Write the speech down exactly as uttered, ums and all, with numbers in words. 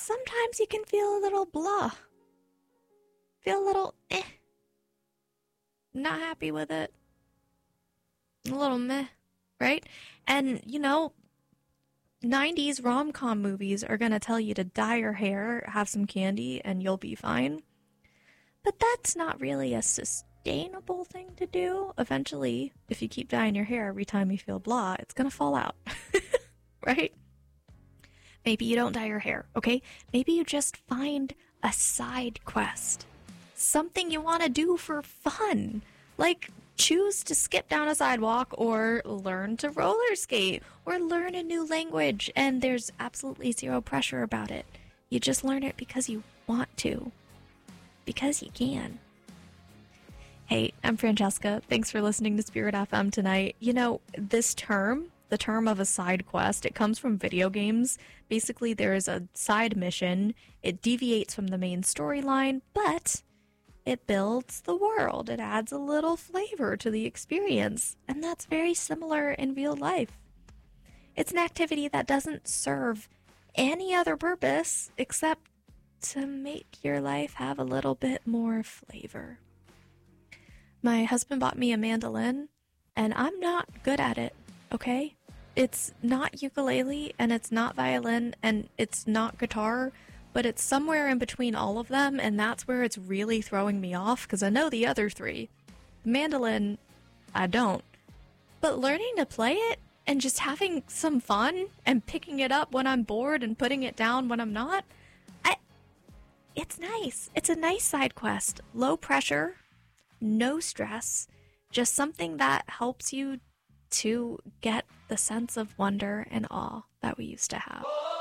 sometimes you can feel a little blah. Feel a little eh. Not happy with it. A little meh, right? And, you know, nineties rom-com movies are going to tell you to dye your hair, have some candy, and you'll be fine. But that's not really a sustainable thing to do. Eventually, if you keep dyeing your hair every time you feel blah, it's going to fall out, right? Maybe you don't dye your hair, okay? Maybe you just find a side quest. Something you want to do for fun. Like, choose to skip down a sidewalk or learn to roller skate or learn a new language, and there's absolutely zero pressure about it. You just learn it because you want to. Because you can. Hey, I'm Francesca. Thanks for listening to Spirit F M tonight. You know, this term, the term of a side quest, it comes from video games. Basically, there is a side mission. It deviates from the main storyline, but it builds the world. It adds a little flavor to the experience. And that's very similar in real life. It's an activity that doesn't serve any other purpose except to make your life have a little bit more flavor. My husband bought me a mandolin, and I'm not good at it, okay? It's not ukulele, and it's not violin, and it's not guitar, but it's somewhere in between all of them, and that's where it's really throwing me off, because I know the other three. The mandolin, I don't. But learning to play it, and just having some fun, and picking it up when I'm bored, and putting it down when I'm not, I... It's nice. It's a nice side quest. Low pressure, no stress, just something that helps you to get the sense of wonder and awe that we used to have.